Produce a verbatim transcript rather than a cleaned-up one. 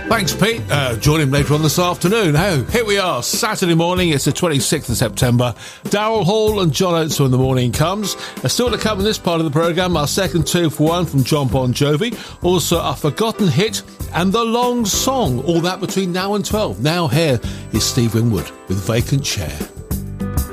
Thanks, Pete. Uh, join him later on this afternoon. Oh, here we are, Saturday morning. It's the twenty-sixth of September. Daryl Hall and John Oates when the morning comes. Uh, still to come in this part of the programme, our second two for one from John Bon Jovi. Also, a forgotten hit and the long song. All that between now and twelve. Now here is Steve Winwood with Vacant Chair.